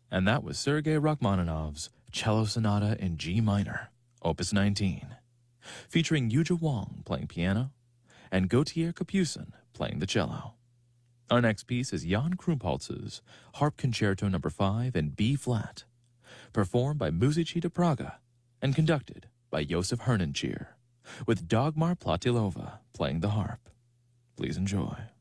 And that was Sergei Rachmaninoff's Cello Sonata in G minor, Opus 19, featuring Yuja Wang playing piano and Gautier Capucin playing the cello. Our next piece is Jan Krumpholz's Harp Concerto No. 5 in B-flat, performed by Musici de Praga and conducted by Josef Hernancier, with Dagmar Platilova playing the harp. Please enjoy.